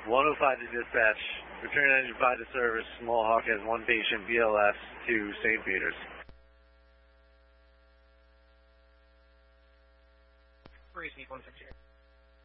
105 to dispatch. Return engine 5 to service. Small Hawk has 1 patient BLS to St. Peter's. Repeat 160.